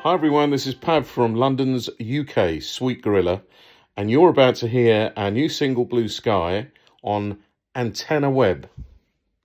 Hi everyone, this is Pav from London's UK Sweet Gorilla, and you're about to hear our new single Blue Sky on Antenna Web.